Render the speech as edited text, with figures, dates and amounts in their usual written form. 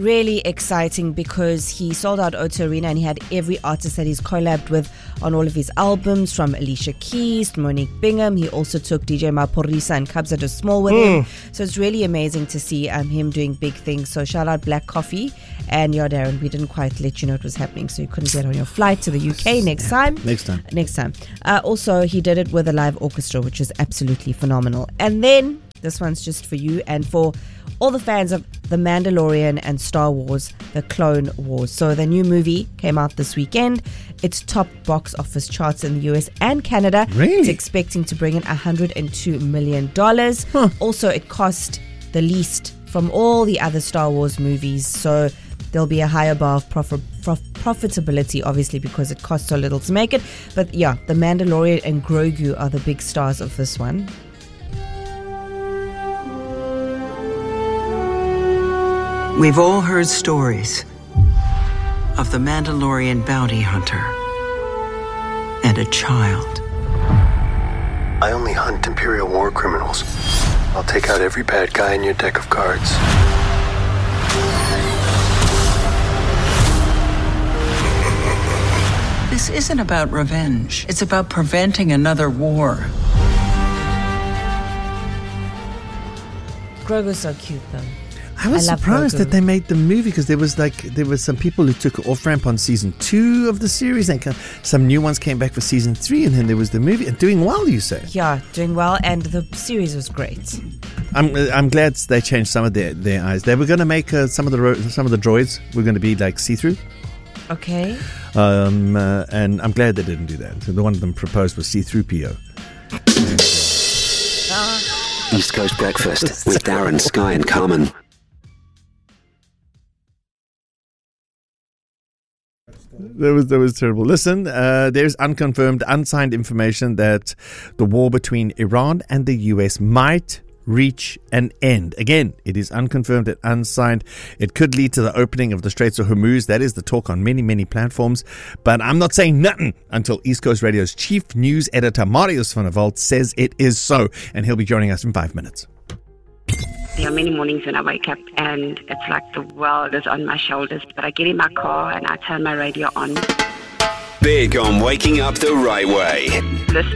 really exciting because he sold out O2 Arena and he had every artist that he's collabed with on all of his albums, from Alicia Keys to Monique Bingham. He also took DJ Maphorisa and Kabza De Small with him. So it's really amazing to see him doing big things. So shout out Black Coffee. And Darren, we didn't quite let you know it was happening, so you couldn't get on your flight to the UK next time. Next time. Also, he did it with a live orchestra, which is absolutely phenomenal. And then this one's just for you and for all the fans of The Mandalorian and Star Wars, The Clone Wars. So the new movie came out this weekend. It's top box office charts in the US and Canada. Really? It's expecting to bring in $102 million. Also, it cost the least from all the other Star Wars movies. So there'll be a higher bar of profitability, obviously, because it costs so little to make it. But yeah, The Mandalorian and Grogu are the big stars of this one. We've all heard stories of the Mandalorian bounty hunter and a child. I only hunt Imperial war criminals. I'll take out every bad guy in your deck of cards. This isn't about revenge. It's about preventing another war. Grogu's so cute, though. I was surprised that they made the movie because there was some people who took off ramp on season 2 of the series, and some new ones came back for season 3, and then there was the movie, and doing well, you say? Yeah, doing well, and the series was great. I'm glad they changed some of their eyes. They were going to make some of the droids were going to be like see-through. Okay. And I'm glad they didn't do that. So the one of them proposed was C-3PO. East Coast Breakfast with Darren, Sky and Carmen. That was terrible. Listen, there's unconfirmed, unsigned information that the war between Iran and the US might reach an end. Again, it is unconfirmed and unsigned. It could lead to the opening of the Straits of Hormuz. That is the talk on many, many platforms. But I'm not saying nothing until East Coast Radio's chief news editor, Marius van der Walt, says it is so. And he'll be joining us in 5 minutes. There are many mornings when I wake up and it's like the world is on my shoulders. But I get in my car and I turn my radio on. Big on waking up the right way. Listen